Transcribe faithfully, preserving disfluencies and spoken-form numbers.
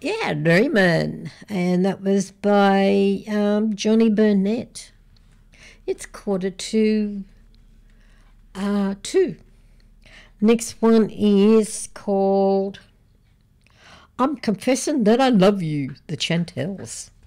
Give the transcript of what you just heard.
Yeah, Dreamin'. And that was by um, Johnny Burnett. It's quarter to uh, two. Next one is called I'm Confessing That I Love You, the Chantels.